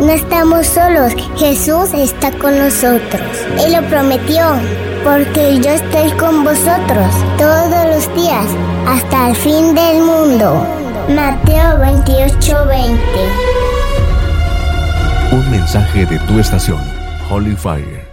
no estamos solos, Jesús está con nosotros. Él lo prometió, porque yo estoy con vosotros todos los días, hasta el fin del mundo. Mateo 28:20. Un mensaje de tu estación, Holy Fire.